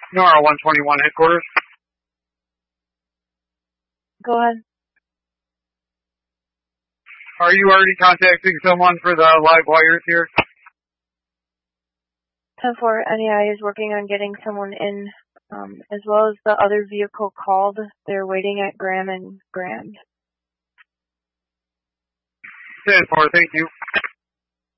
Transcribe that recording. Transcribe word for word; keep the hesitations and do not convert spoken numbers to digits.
Nora one twenty-one headquarters. Go ahead. Are you already contacting someone for the live wires here? ten four N E I is working on getting someone in, um, as well as the other vehicle called. They're waiting at Graham and Grand. ten four, thank you.